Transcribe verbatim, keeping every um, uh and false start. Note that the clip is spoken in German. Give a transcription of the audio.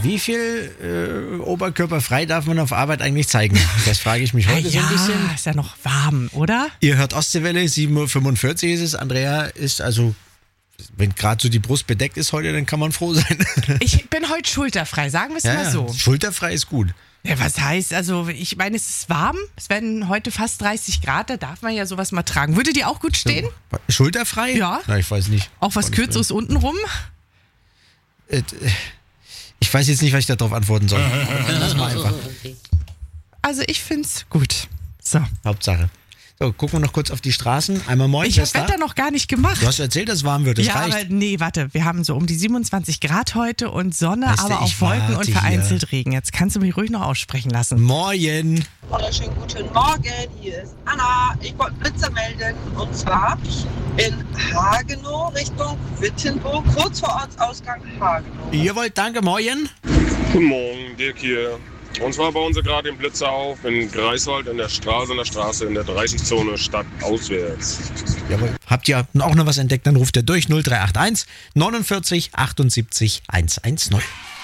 Wie viel äh, Oberkörper frei darf man auf Arbeit eigentlich zeigen? Das frage ich mich heute ja, so ein bisschen. Ist ja noch warm, oder? Ihr hört Ostseewelle, sieben Uhr fünfundvierzig ist es. Andrea ist also, wenn gerade so die Brust bedeckt ist heute, dann kann man froh sein. Ich bin heute schulterfrei, sagen wir es Ja, mal so. schulterfrei ist gut. Ja, was heißt, also ich meine, es ist warm, es werden heute fast dreißig Grad, da darf man ja sowas mal tragen. Würde dir auch gut stehen? Schulterfrei? Ja. Na, ich weiß nicht. Auch was Kürzeres untenrum? Äh, Ich weiß jetzt nicht, was ich darauf antworten soll. Lass mal einfach. Also ich find's gut. So. Hauptsache. So, gucken wir noch kurz auf die Straßen. Einmal moin. Ich wer habe ist da? Wetter noch gar nicht gemacht. Du hast erzählt, dass es warm wird. Das ja, reicht. aber nee, warte, wir haben so um die siebenundzwanzig Grad heute und Sonne, Weißt du, aber auch ich Wolken warte und hier. vereinzelt Regen. Jetzt kannst du mich ruhig noch aussprechen lassen. Moin. Wunderschönen guten Morgen, hier ist Anna. Ich wollte Blitzer melden und zwar in Hagenow Richtung Wittenburg, kurz vor Ortsausgang Hagenow. Jawohl, danke, moin. Guten Morgen, Dirk hier. Und zwar bauen sie gerade den Blitzer auf in Greifswald in der Straße, in der Straße, in der dreißig-Zone stadtauswärts. Jawohl. Habt ihr auch noch was entdeckt, dann ruft ihr durch null drei acht eins neunundvierzig achtundsiebzig hundertzehn.